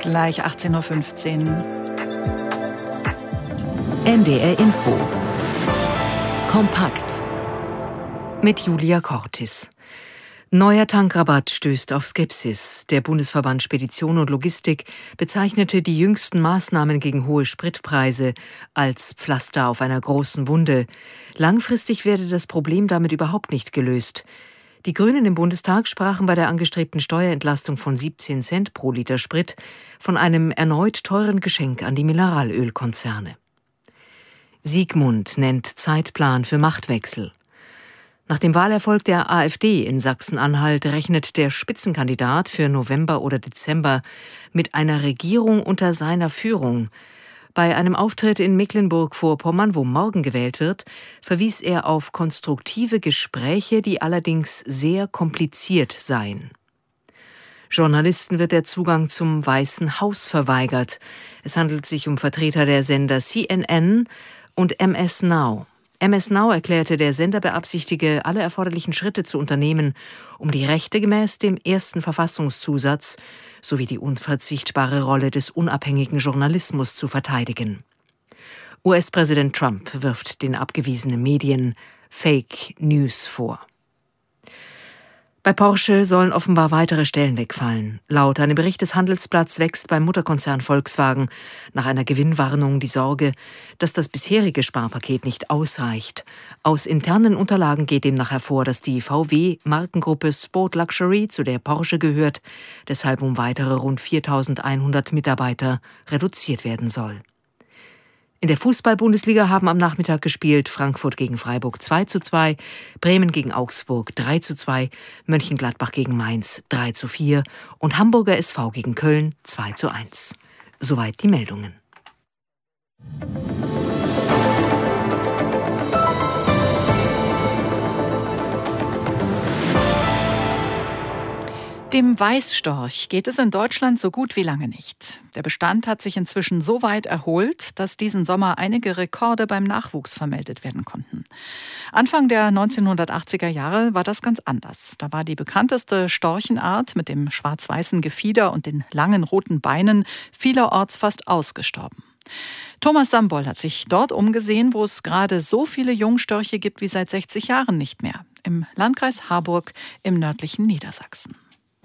gleich 18.15 Uhr. NDR Info. Kompakt. Mit Julia Cortis. Neuer Tankrabatt stößt auf Skepsis. Der Bundesverband Spedition und Logistik bezeichnete die jüngsten Maßnahmen gegen hohe Spritpreise als Pflaster auf einer großen Wunde. Langfristig werde das Problem damit überhaupt nicht gelöst. Die Grünen im Bundestag sprachen bei der angestrebten Steuerentlastung von 17 Cent pro Liter Sprit von einem erneut teuren Geschenk an die Mineralölkonzerne. Siegmund nennt Zeitplan für Machtwechsel. Nach dem Wahlerfolg der AfD in Sachsen-Anhalt rechnet der Spitzenkandidat für November oder Dezember mit einer Regierung unter seiner Führung. Bei einem Auftritt in Mecklenburg-Vorpommern, wo morgen gewählt wird, verwies er auf konstruktive Gespräche, die allerdings sehr kompliziert seien. Journalisten wird der Zugang zum Weißen Haus verweigert. Es handelt sich um Vertreter der Sender CNN und MS Now. MS Now erklärte, der Sender beabsichtige, alle erforderlichen Schritte zu unternehmen, um die Rechte gemäß dem ersten Verfassungszusatz sowie die unverzichtbare Rolle des unabhängigen Journalismus zu verteidigen. US-Präsident Trump wirft den abgewiesenen Medien Fake News vor. Bei Porsche sollen offenbar weitere Stellen wegfallen. Laut einem Bericht des Handelsblatts wächst beim Mutterkonzern Volkswagen nach einer Gewinnwarnung die Sorge, dass das bisherige Sparpaket nicht ausreicht. Aus internen Unterlagen geht demnach hervor, dass die VW-Markengruppe Sport Luxury, zu der Porsche gehört, deshalb um weitere rund 4.100 Mitarbeiter reduziert werden soll. In der Fußball-Bundesliga haben am Nachmittag gespielt Frankfurt gegen Freiburg 2:2, Bremen gegen Augsburg 3:2, Mönchengladbach gegen Mainz 3:4 und Hamburger SV gegen Köln 2:1. Soweit die Meldungen. Dem Weißstorch geht es in Deutschland so gut wie lange nicht. Der Bestand hat sich inzwischen so weit erholt, dass diesen Sommer einige Rekorde beim Nachwuchs vermeldet werden konnten. Anfang der 1980er Jahre war das ganz anders. Da war die bekannteste Storchenart mit dem schwarz-weißen Gefieder und den langen roten Beinen vielerorts fast ausgestorben. Thomas Samboll hat sich dort umgesehen, wo es gerade so viele Jungstörche gibt wie seit 60 Jahren nicht mehr. Im Landkreis Harburg im nördlichen Niedersachsen.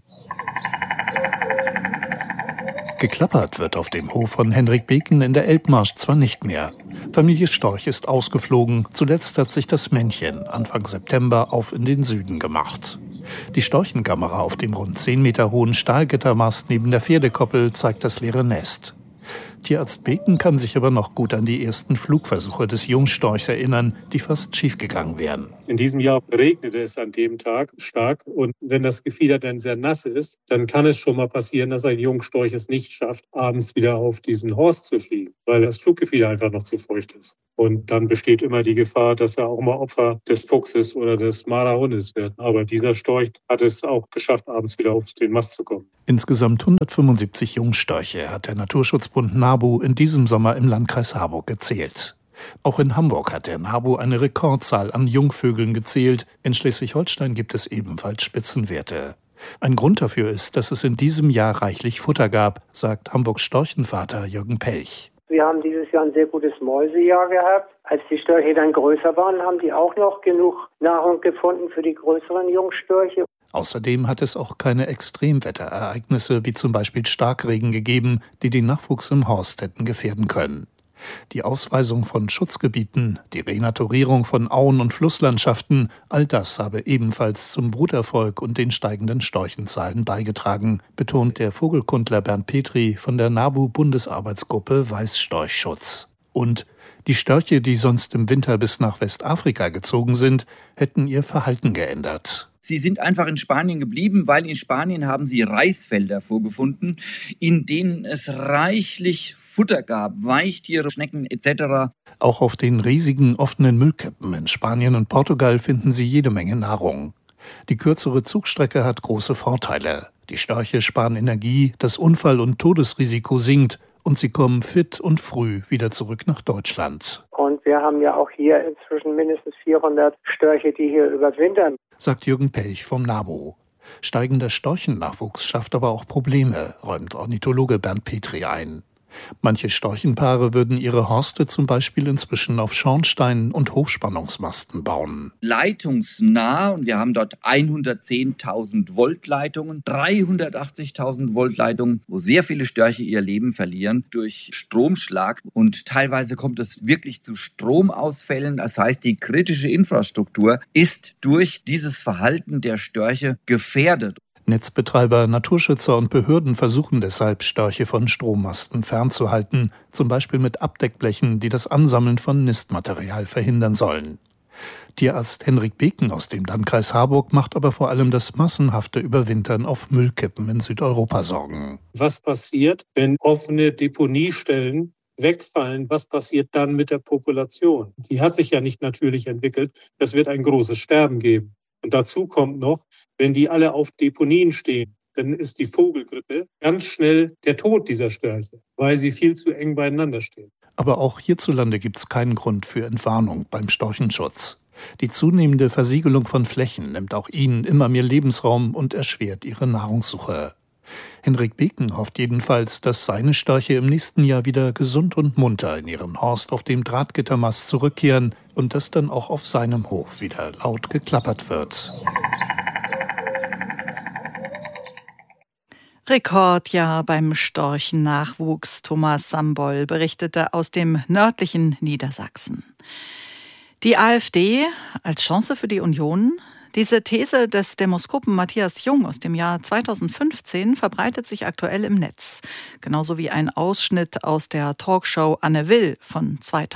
Geklappert wird auf dem Hof von Henrik Beken in der Elbmarsch zwar nicht mehr. Familie Storch ist ausgeflogen. Zuletzt hat sich das Männchen Anfang September auf in den Süden gemacht. Die Storchenkamera auf dem rund 10 Meter hohen Stahlgittermast neben der Pferdekoppel zeigt das leere Nest. Tierarzt Beken kann sich aber noch gut an die ersten Flugversuche des Jungstorchs erinnern, die fast schiefgegangen wären. In diesem Jahr regnete es an dem Tag stark und wenn das Gefieder dann sehr nass ist, dann kann es schon mal passieren, dass ein Jungstorch es nicht schafft, abends wieder auf diesen Horst zu fliegen, weil das Fluggefieder einfach noch zu feucht ist. Und dann besteht immer die Gefahr, dass er auch mal Opfer des Fuchses oder des Marderhundes wird. Aber dieser Storch hat es auch geschafft, abends wieder auf den Mast zu kommen. Insgesamt 175 Jungstörche hat der Naturschutzbund NABU in diesem Sommer im Landkreis Harburg gezählt. Auch in Hamburg hat der NABU eine Rekordzahl an Jungvögeln gezählt. In Schleswig-Holstein gibt es ebenfalls Spitzenwerte. Ein Grund dafür ist, dass es in diesem Jahr reichlich Futter gab, sagt Hamburgs Storchenvater Jürgen Pelch. Wir haben dieses Jahr ein sehr gutes Mäusejahr gehabt. Als die Störche dann größer waren, haben die auch noch genug Nahrung gefunden für die größeren Jungstörche. Außerdem hat es auch keine Extremwetterereignisse wie zum Beispiel Starkregen gegeben, die den Nachwuchs im Horst hätten gefährden können. Die Ausweisung von Schutzgebieten, die Renaturierung von Auen- und Flusslandschaften, all das habe ebenfalls zum Bruterfolg und den steigenden Storchenzahlen beigetragen, betont der Vogelkundler Bernd Petri von der NABU-Bundesarbeitsgruppe Weißstorchschutz. Und die Störche, die sonst im Winter bis nach Westafrika gezogen sind, hätten ihr Verhalten geändert. Sie sind einfach in Spanien geblieben, weil in Spanien haben sie Reisfelder vorgefunden, in denen es reichlich Futter gab, Weichtiere, Schnecken etc. Auch auf den riesigen offenen Müllkippen in Spanien und Portugal finden sie jede Menge Nahrung. Die kürzere Zugstrecke hat große Vorteile. Die Störche sparen Energie, das Unfall- und Todesrisiko sinkt und sie kommen fit und früh wieder zurück nach Deutschland. Und wir haben ja auch hier inzwischen mindestens 400 Störche, die hier überwintern, sagt Jürgen Pelch vom NABU. Steigender Storchennachwuchs schafft aber auch Probleme, räumt Ornithologe Bernd Petri ein. Manche Storchenpaare würden ihre Horste zum Beispiel inzwischen auf Schornsteinen und Hochspannungsmasten bauen. Leitungsnah, und wir haben dort 110.000 Volt Leitungen, 380.000 Volt Leitungen, wo sehr viele Störche ihr Leben verlieren durch Stromschlag. Und teilweise kommt es wirklich zu Stromausfällen. Das heißt, die kritische Infrastruktur ist durch dieses Verhalten der Störche gefährdet. Netzbetreiber, Naturschützer und Behörden versuchen deshalb, Störche von Strommasten fernzuhalten, zum Beispiel mit Abdeckblechen, die das Ansammeln von Nistmaterial verhindern sollen. Tierarzt Henrik Beken aus dem Landkreis Harburg macht aber vor allem das massenhafte Überwintern auf Müllkippen in Südeuropa Sorgen. Was passiert, wenn offene Deponiestellen wegfallen? Was passiert dann mit der Population? Die hat sich ja nicht natürlich entwickelt. Es wird ein großes Sterben geben. Und dazu kommt noch, wenn die alle auf Deponien stehen, dann ist die Vogelgrippe ganz schnell der Tod dieser Störche, weil sie viel zu eng beieinander stehen. Aber auch hierzulande gibt es keinen Grund für Entwarnung beim Storchenschutz. Die zunehmende Versiegelung von Flächen nimmt auch ihnen immer mehr Lebensraum und erschwert ihre Nahrungssuche. Henrik Beken hofft jedenfalls, dass seine Störche im nächsten Jahr wieder gesund und munter in ihren Horst auf dem Drahtgittermast zurückkehren und dass dann auch auf seinem Hof wieder laut geklappert wird. Rekordjahr beim Storchennachwuchs. Thomas Sambol berichtete aus dem nördlichen Niedersachsen. Die AfD als Chance für die Union? Diese These des Demoskopen Matthias Jung aus dem Jahr 2015 verbreitet sich aktuell im Netz. Genauso wie ein Ausschnitt aus der Talkshow Anne Will von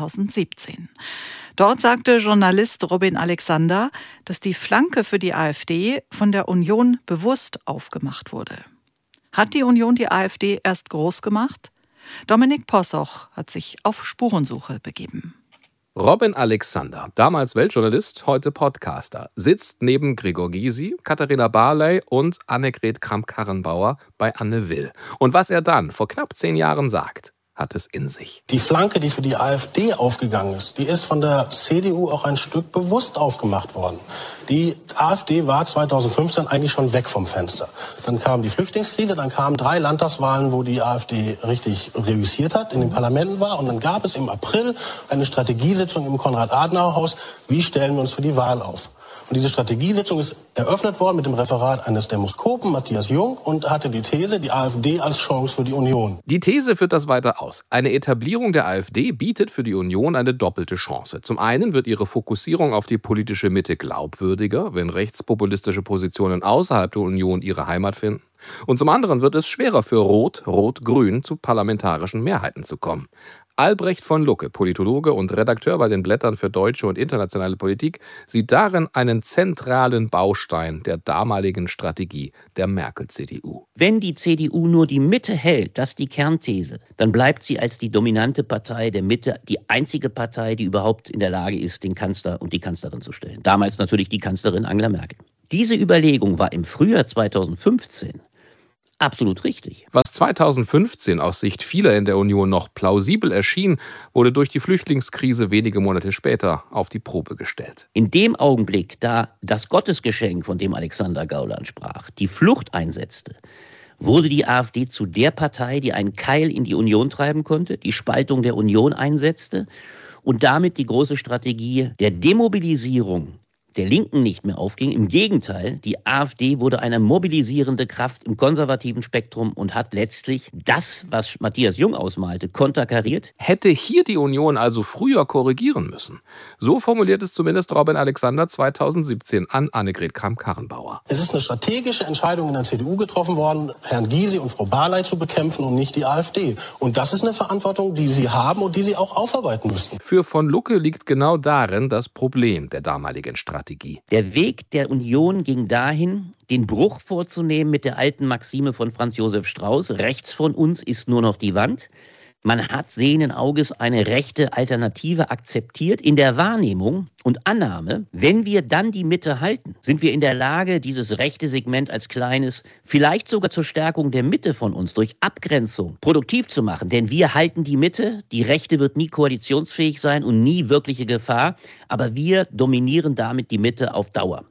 2017. Dort sagte Journalist Robin Alexander, dass die Flanke für die AfD von der Union bewusst aufgemacht wurde. Hat die Union die AfD erst groß gemacht? Dominik Possoch hat sich auf Spurensuche begeben. Robin Alexander, damals Weltjournalist, heute Podcaster, sitzt neben Gregor Gysi, Katharina Barley und Annegret Kramp-Karrenbauer bei Anne Will. Und was er dann vor knapp 10 Jahren sagt, hat es in sich. Die Flanke, die für die AfD aufgegangen ist, die ist von der CDU auch ein Stück bewusst aufgemacht worden. Die AfD war 2015 eigentlich schon weg vom Fenster. Dann kam die Flüchtlingskrise, dann kamen 3 Landtagswahlen, wo die AfD richtig reüssiert hat, in den Parlamenten war. Und dann gab es im April eine Strategiesitzung im Konrad-Adenauer-Haus. Wie stellen wir uns für die Wahl auf? Und diese Strategiesitzung ist eröffnet worden mit dem Referat eines Demoskopen, Matthias Jung, und hatte die These, die AfD als Chance für die Union. Die These führt das weiter aus. Eine Etablierung der AfD bietet für die Union eine doppelte Chance. Zum einen wird ihre Fokussierung auf die politische Mitte glaubwürdiger, wenn rechtspopulistische Positionen außerhalb der Union ihre Heimat finden. Und zum anderen wird es schwerer für Rot-Rot-Grün zu parlamentarischen Mehrheiten zu kommen. Albrecht von Lucke, Politologe und Redakteur bei den Blättern für deutsche und internationale Politik, sieht darin einen zentralen Baustein der damaligen Strategie der Merkel-CDU. Wenn die CDU nur die Mitte hält, das ist die Kernthese, dann bleibt sie als die dominante Partei der Mitte die einzige Partei, die überhaupt in der Lage ist, den Kanzler und die Kanzlerin zu stellen. Damals natürlich die Kanzlerin Angela Merkel. Diese Überlegung war im Frühjahr 2015 absolut richtig. Was 2015 aus Sicht vieler in der Union noch plausibel erschien, wurde durch die Flüchtlingskrise wenige Monate später auf die Probe gestellt. In dem Augenblick, da das Gottesgeschenk, von dem Alexander Gauland sprach, die Flucht einsetzte, wurde die AfD zu der Partei, die einen Keil in die Union treiben konnte, die Spaltung der Union einsetzte und damit die große Strategie der Demobilisierung der Linken nicht mehr aufging. Im Gegenteil, die AfD wurde eine mobilisierende Kraft im konservativen Spektrum und hat letztlich das, was Matthias Jung ausmalte, konterkariert. Hätte hier die Union also früher korrigieren müssen? So formuliert es zumindest Robin Alexander 2017 an Annegret Kramp-Karrenbauer. Es ist eine strategische Entscheidung in der CDU getroffen worden, Herrn Gysi und Frau Barley zu bekämpfen und nicht die AfD. Und das ist eine Verantwortung, die sie haben und die sie auch aufarbeiten müssen. Für von Lucke liegt genau darin das Problem der damaligen Strategie. Der Weg der Union ging dahin, den Bruch vorzunehmen mit der alten Maxime von Franz Josef Strauß, rechts von uns ist nur noch die Wand. Man hat sehenden Auges eine rechte Alternative akzeptiert in der Wahrnehmung und Annahme, wenn wir dann die Mitte halten, sind wir in der Lage, dieses rechte Segment als kleines, vielleicht sogar zur Stärkung der Mitte von uns durch Abgrenzung produktiv zu machen. Denn wir halten die Mitte, die Rechte wird nie koalitionsfähig sein und nie wirkliche Gefahr, aber wir dominieren damit die Mitte auf Dauer.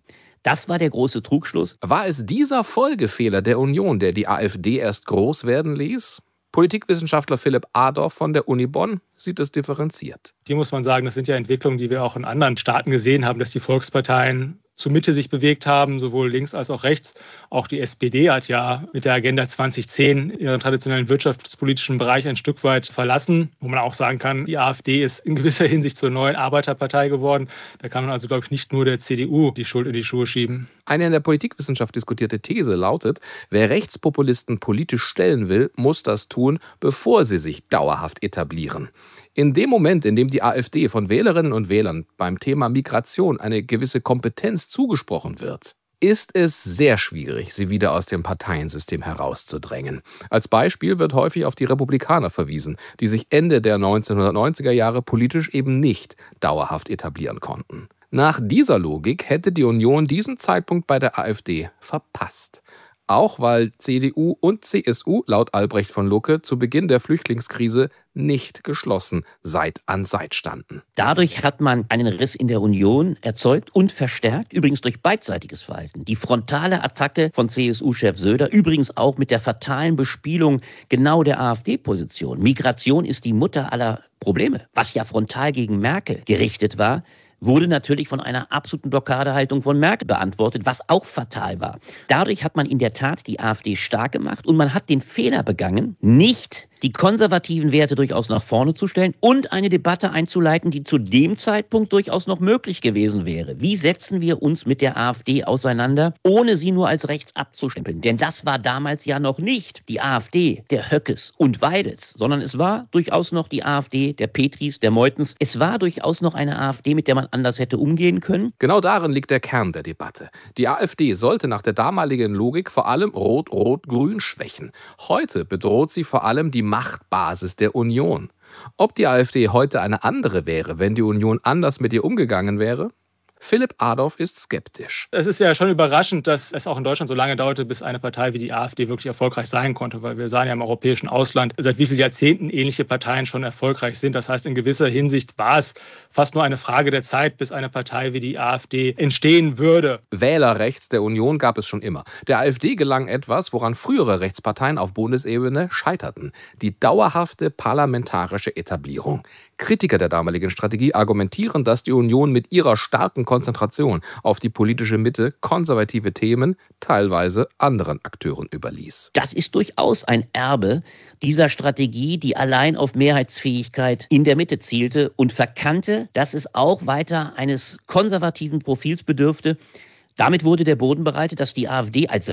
Das war der große Trugschluss. War es dieser Folgefehler der Union, der die AfD erst groß werden ließ? Politikwissenschaftler Philipp Adorf von der Uni Bonn sieht es differenziert. Hier muss man sagen, das sind ja Entwicklungen, die wir auch in anderen Staaten gesehen haben, dass die Volksparteien zur Mitte sich bewegt haben, sowohl links als auch rechts. Auch die SPD hat ja mit der Agenda 2010 ihren traditionellen wirtschaftspolitischen Bereich ein Stück weit verlassen, wo man auch sagen kann, die AfD ist in gewisser Hinsicht zur neuen Arbeiterpartei geworden. Da kann man also, glaube ich, nicht nur der CDU die Schuld in die Schuhe schieben. Eine in der Politikwissenschaft diskutierte These lautet, wer Rechtspopulisten politisch stellen will, muss das tun, bevor sie sich dauerhaft etablieren. In dem Moment, in dem die AfD von Wählerinnen und Wählern beim Thema Migration eine gewisse Kompetenz zugesprochen wird, ist es sehr schwierig, sie wieder aus dem Parteiensystem herauszudrängen. Als Beispiel wird häufig auf die Republikaner verwiesen, die sich Ende der 1990er Jahre politisch eben nicht dauerhaft etablieren konnten. Nach dieser Logik hätte die Union diesen Zeitpunkt bei der AfD verpasst. Auch weil CDU und CSU laut Albrecht von Lucke zu Beginn der Flüchtlingskrise nicht geschlossen Seit an Seit standen. Dadurch hat man einen Riss in der Union erzeugt und verstärkt, übrigens durch beidseitiges Verhalten. Die frontale Attacke von CSU-Chef Söder, übrigens auch mit der fatalen Bespielung genau der AfD-Position. Migration ist die Mutter aller Probleme, was ja frontal gegen Merkel gerichtet war, wurde natürlich von einer absoluten Blockadehaltung von Merkel beantwortet, was auch fatal war. Dadurch hat man in der Tat die AfD stark gemacht und man hat den Fehler begangen, nicht die konservativen Werte durchaus nach vorne zu stellen und eine Debatte einzuleiten, die zu dem Zeitpunkt durchaus noch möglich gewesen wäre. Wie setzen wir uns mit der AfD auseinander, ohne sie nur als rechts abzustempeln? Denn das war damals ja noch nicht die AfD der Höckes und Weidels, sondern es war durchaus noch die AfD der Petris, der Meutens. Es war durchaus noch eine AfD, mit der man anders hätte umgehen können. Genau darin liegt der Kern der Debatte. Die AfD sollte nach der damaligen Logik vor allem Rot-Rot-Grün schwächen. Heute bedroht sie vor allem die Machtbasis der Union. Ob die AfD heute eine andere wäre, wenn die Union anders mit ihr umgegangen wäre? Philipp Adorf ist skeptisch. Es ist ja schon überraschend, dass es auch in Deutschland so lange dauerte, bis eine Partei wie die AfD wirklich erfolgreich sein konnte, weil wir sahen ja im europäischen Ausland, seit wie vielen Jahrzehnten ähnliche Parteien schon erfolgreich sind. Das heißt, in gewisser Hinsicht war es fast nur eine Frage der Zeit, bis eine Partei wie die AfD entstehen würde. Wählerrechts der Union gab es schon immer. Der AfD gelang etwas, woran frühere Rechtsparteien auf Bundesebene scheiterten: die dauerhafte parlamentarische Etablierung. Kritiker der damaligen Strategie argumentieren, dass die Union mit ihrer starken Konzentration auf die politische Mitte konservative Themen teilweise anderen Akteuren überließ. Das ist durchaus ein Erbe dieser Strategie, die allein auf Mehrheitsfähigkeit in der Mitte zielte und verkannte, dass es auch weiter eines konservativen Profils bedürfte. Damit wurde der Boden bereitet, dass die AfD als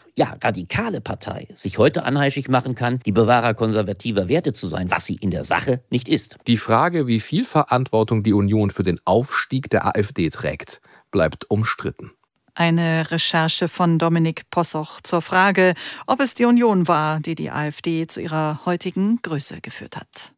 radikale Partei sich heute anheischig machen kann, die Bewahrer konservativer Werte zu sein, was sie in der Sache nicht ist. Die Frage, wie viel Verantwortung die Union für den Aufstieg der AfD trägt, bleibt umstritten. Eine Recherche von Dominik Possoch zur Frage, ob es die Union war, die die AfD zu ihrer heutigen Größe geführt hat.